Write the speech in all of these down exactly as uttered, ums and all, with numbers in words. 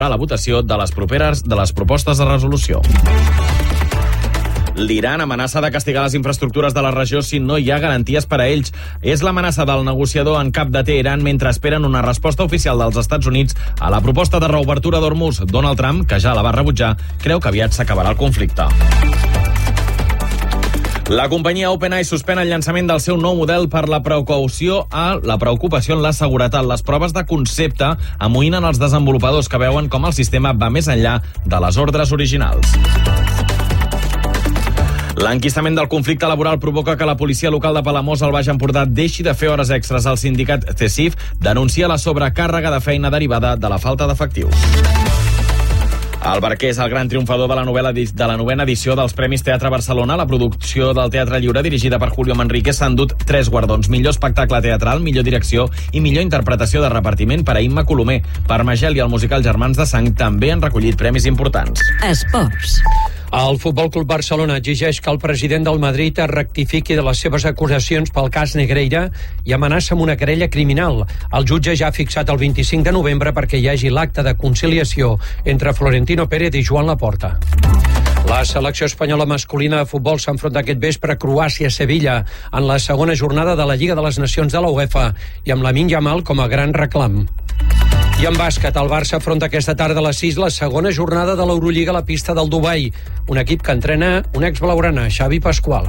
a la votació de les properes de les propostes de resolució. L'Iran amenaça de castigar les infraestructures de la regió si no hi ha garanties per a ells. És l'amenaça del negociador en cap de Teheran mentre esperen una resposta oficial dels Estats Units a la proposta de reobertura d'Hormuz. Donald Trump, que ja la va rebutjar, creu que aviat s'acabarà el conflicte. La companyia OpenAI suspèn el llançament del seu nou model per la precaució a la preocupació en la seguretat. Les proves de concepte amoïnen els desenvolupadors que veuen com el sistema va més enllà de les ordres originals. L'enquistament del conflicte laboral provoca que la policia local de Palamós, al Baix Empordà, deixi de fer hores extres. El sindicat C E S I F denuncia la sobrecàrrega de feina derivada de la falta d'efectius. El Barquer és el gran triomfador de la, novel·la, de la novena edició dels Premis Teatre Barcelona. La producció del Teatre Lliure, dirigida per Julio Manrique, s'ha endut tres guardons: millor espectacle teatral, millor direcció i millor interpretació de repartiment per a Imma Colomer. Per Magel i el musical Germans de Sang també han recollit premis importants. Esports. El Futbol Club Barcelona exigeix que el president del Madrid es rectifiqui de les seves acusacions pel cas Negreira i amenaça amb una querella criminal. El jutge ja ha fixat el vint-i-cinc de novembre perquè hi hagi l'acte de conciliació entre Florentino Pérez i Joan Laporta. La selecció espanyola masculina de futbol s'enfronta aquest vespre a Croàcia-Sevilla en la segona jornada de la Lliga de les Nacions de la UEFA i amb Lamine Yamal com a gran reclam. I en bàsquet, el Barça afronta aquesta tarda a les sis la segona jornada de l'Eurolliga a la pista del Dubai, un equip que entrena un ex-blaugrana, Xavi Pasqual.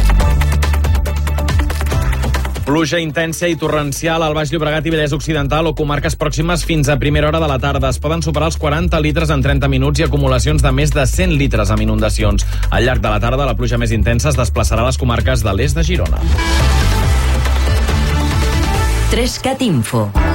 Pluja intensa i torrencial al Baix Llobregat i Vallès Occidental o comarques pròximes fins a primera hora de la tarda. Es poden superar els quaranta litres en trenta minuts i acumulacions de més de cent litres amb inundacions. Al llarg de la tarda, la pluja més intensa es desplaçarà a les comarques de l'est de Girona. tres cat Info.